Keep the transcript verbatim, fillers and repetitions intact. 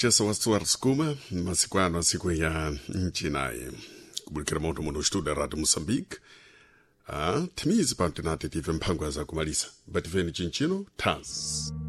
kuchesa wasuwar skuma masikwano siku ya nchi naye kubulikira moto muno studio Radio Mozambique. Ah, timizi pantinati tive mpangwa za kumalisa bativeni chinchino taz.